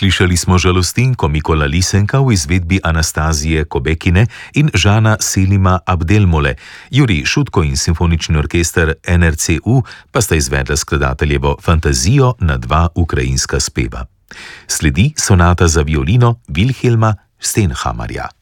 Slišali smo žalostinko Mikola Lisenka v izvedbi Anastazije Kobekine in Žana Selima Abdelmole. Jurij Šutko in simfonični orkester NRCU pa sta izvedla skladateljevo fantazijo na 2 ukrajinska speva. Sledi sonata za violino Wilhelma Stenhamarja.